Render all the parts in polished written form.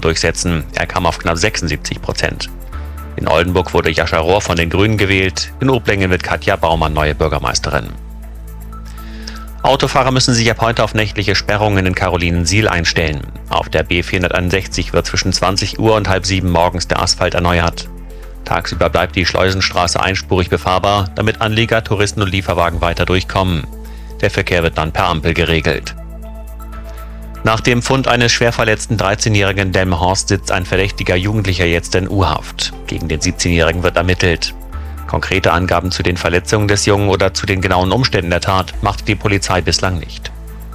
durchsetzen. Er kam auf knapp 76%. In Oldenburg wurde Jascha Rohr von den Grünen gewählt. In Oblingen wird Katja Baumann neue Bürgermeisterin. Autofahrer müssen sich ab heute auf nächtliche Sperrungen in Carolinensiel einstellen. Auf der B461 wird zwischen 20 Uhr und halb 7 morgens der Asphalt erneuert. Tagsüber bleibt die Schleusenstraße einspurig befahrbar, damit Anlieger, Touristen und Lieferwagen weiter durchkommen. Der Verkehr wird dann per Ampel geregelt. Nach dem Fund eines schwer verletzten 13-Jährigen in Delmenhorst sitzt ein verdächtiger Jugendlicher jetzt in U-Haft. Gegen den 17-Jährigen wird ermittelt. Konkrete Angaben zu den Verletzungen des Jungen oder zu den genauen Umständen der Tat machte die Polizei bislang nicht.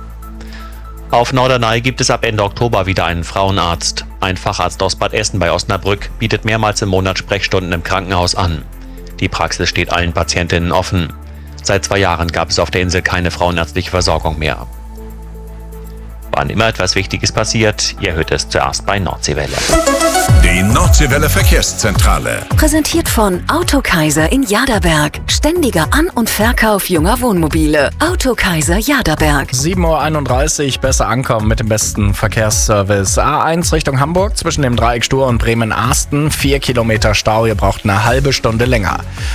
Auf Norderney gibt es ab Ende Oktober wieder einen Frauenarzt. Ein Facharzt aus Bad Essen bei Osnabrück bietet mehrmals im Monat Sprechstunden im Krankenhaus an. Die Praxis steht allen Patientinnen offen. Seit 2 Jahren gab es auf der Insel keine frauenärztliche Versorgung mehr. Wann immer etwas Wichtiges passiert, ihr hört es zuerst bei Nordseewelle. Die Nordseewelle Verkehrszentrale. Präsentiert von Autokaiser in Jaderberg. Ständiger An- und Verkauf junger Wohnmobile. Autokaiser Jaderberg. 7:31 Uhr, besser ankommen mit dem besten Verkehrsservice. A1 Richtung Hamburg zwischen dem Dreieck Stur und Bremen-Arsten. 4 Kilometer Stau, ihr braucht eine halbe Stunde länger.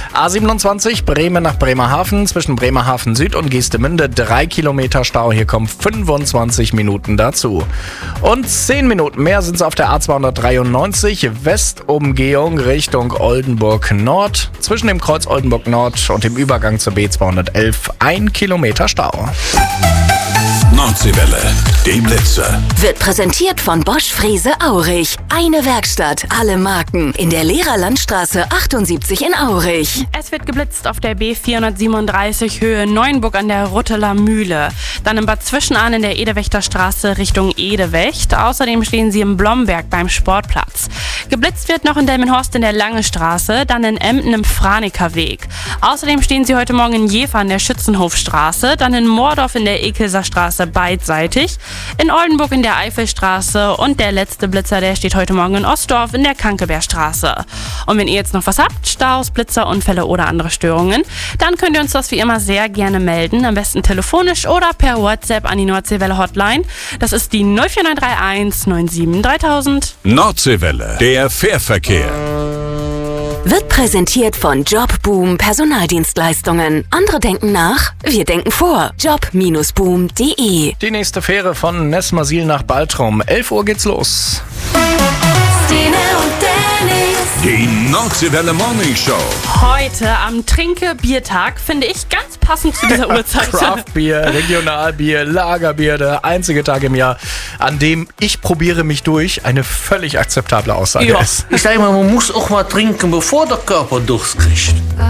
A27 Bremen nach Bremerhaven zwischen Bremerhaven Süd und Geestemünde. 3 Kilometer Stau, hier kommen 25 Minuten dazu. Und 10 Minuten mehr sind es auf der A293 Westumgehung Richtung Oldenburg Nord. Zwischen dem Kreuz Oldenburg Nord und dem Übergang zur B211 1 Kilometer Stau. Nordseewelle, die Blitzer. Wird präsentiert von Bosch Frese Aurich. Eine Werkstatt, alle Marken. In der Lehrerlandstraße 78 in Aurich. Es wird geblitzt auf der B437 Höhe Neuenburg an der Rutteler Mühle. Dann in Bad Zwischenahn in der Edewächterstraße Richtung Edewecht. Außerdem stehen sie im Blomberg beim Sportplatz. Geblitzt wird noch in Delmenhorst in der Lange Straße, dann in Emden im Franeker Weg. Außerdem stehen sie heute Morgen in Jever an der Schützenhofstraße, dann in Moordorf in der Ekelser Straße beidseitig, in Oldenburg in der Eifelstraße und der letzte Blitzer, der steht heute Morgen in Ostdorf in der Kankebergstraße. Und wenn ihr jetzt noch was habt, Staus, Blitzer, Unfälle oder andere Störungen, dann könnt ihr uns das wie immer sehr gerne melden, am besten telefonisch oder per WhatsApp an die Nordseewelle Hotline. Das ist die 04931 97 3000. Nordseewelle, der Fährverkehr. Wird präsentiert von Jobboom Personaldienstleistungen. Andere denken nach, wir denken vor. Job-boom.de. Die nächste Fähre von Nesmasil nach Baltrum. 11 Uhr geht's los. Stine und Dennis. Die Nordseewelle Morning Show. Heute am Trinke-Biertag finde ich ganz passend zu dieser Uhrzeit. Craftbier, Regionalbier, Lagerbier, der einzige Tag im Jahr, an dem ich probiere mich durch, eine völlig akzeptable Aussage ist. Ich sage mal, man muss auch mal trinken, bevor der Körper Durst kriegt.